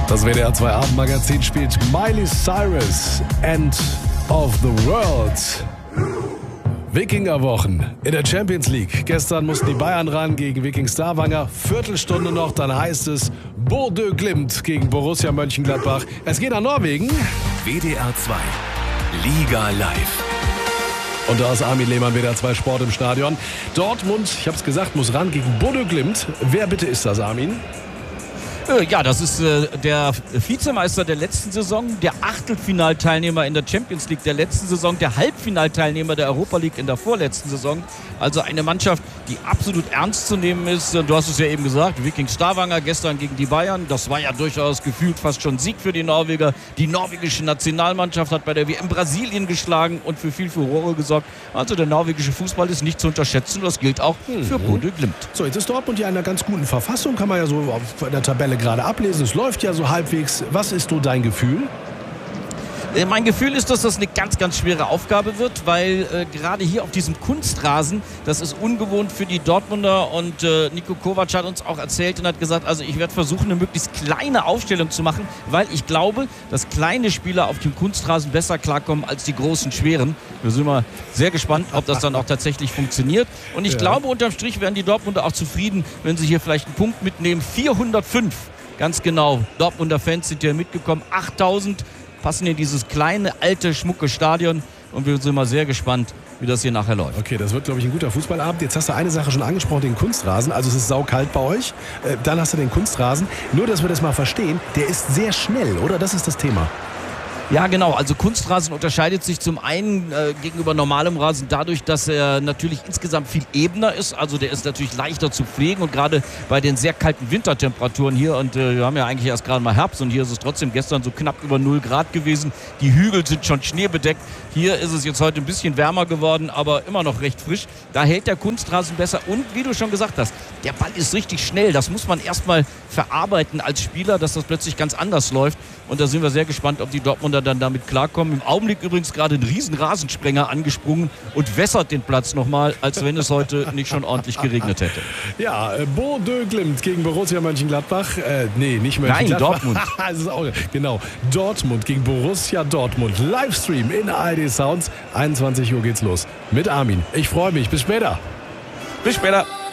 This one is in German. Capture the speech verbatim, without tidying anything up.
Das W D R zwei Abendmagazin spielt Miley Cyrus, End of the World. Wikingerwochen in der Champions League. Gestern mussten die Bayern ran gegen Viking Stavanger. Viertelstunde noch, dann heißt es Bodø Glimt gegen Borussia Mönchengladbach. Es geht nach Norwegen. W D R zwei Liga live. Und da ist Armin Lehmann, W D R zwei Sport im Stadion. Dortmund, ich habe es gesagt, muss ran gegen Bodø Glimt. Wer bitte ist das, Armin? Ja, das ist äh, der Vizemeister der letzten Saison, der Achtelfinalteilnehmer in der Champions League der letzten Saison, der Halbfinalteilnehmer der Europa League in der vorletzten Saison. Also eine Mannschaft, die absolut ernst zu nehmen ist. Du hast es ja eben gesagt, Viking Stavanger gestern gegen die Bayern. Das war ja durchaus gefühlt fast schon Sieg für die Norweger. Die norwegische Nationalmannschaft hat bei der W M Brasilien geschlagen und für viel Furore gesorgt. Also der norwegische Fußball ist nicht zu unterschätzen. Das gilt auch für Bodø Glimt. So, jetzt ist Dortmund ja in einer ganz guten Verfassung, kann man ja so auf der Tabelle gerade ablesen. Es läuft ja so halbwegs. Was ist so dein Gefühl? Mein Gefühl ist, dass das eine ganz, ganz schwere Aufgabe wird, weil äh, gerade hier auf diesem Kunstrasen, das ist ungewohnt für die Dortmunder und äh, Niko Kovac hat uns auch erzählt und hat gesagt, also ich werde versuchen, eine möglichst kleine Aufstellung zu machen, weil ich glaube, dass kleine Spieler auf dem Kunstrasen besser klarkommen als die großen, schweren. Wir sind mal sehr gespannt, ob das dann auch tatsächlich funktioniert. Und ich ja. glaube, unterm Strich werden die Dortmunder auch zufrieden, wenn sie hier vielleicht einen Punkt mitnehmen. vierhundertfünf, ganz genau. Dortmunder Fans sind hier mitgekommen, achttausend. Passen in dieses kleine, alte, schmucke Stadion und wir sind mal sehr gespannt, wie das hier nachher läuft. Okay, das wird, glaube ich, ein guter Fußballabend. Jetzt hast du eine Sache schon angesprochen, den Kunstrasen. Also es ist saukalt bei euch. Äh, dann hast du den Kunstrasen. Nur, dass wir das mal verstehen, der ist sehr schnell, oder? Das ist das Thema. Ja, genau. Also Kunstrasen unterscheidet sich zum einen äh, gegenüber normalem Rasen dadurch, dass er natürlich insgesamt viel ebener ist. Also der ist natürlich leichter zu pflegen und gerade bei den sehr kalten Wintertemperaturen hier und äh, wir haben ja eigentlich erst gerade mal Herbst und hier ist es trotzdem gestern so knapp über null Grad gewesen. Die Hügel sind schon schneebedeckt. Hier ist es jetzt heute ein bisschen wärmer geworden, aber immer noch recht frisch. Da hält der Kunstrasen besser und wie du schon gesagt hast, der Ball ist richtig schnell. Das muss man erstmal verarbeiten als Spieler, dass das plötzlich ganz anders läuft. Und da sind wir sehr gespannt, ob die Dortmunder dann damit klarkommen. Im Augenblick übrigens gerade ein riesen Rasensprenger angesprungen und wässert den Platz nochmal, als wenn es heute nicht schon ordentlich geregnet hätte. Ja, Bodø Glimt gegen Borussia Mönchengladbach. Äh, nee, nicht Mönchengladbach. Nein, Dortmund. Das ist auch, genau, Dortmund gegen Borussia Dortmund. Livestream in A R D Sounds. einundzwanzig Uhr geht's los mit Armin. Ich freue mich. Bis später. Bis später.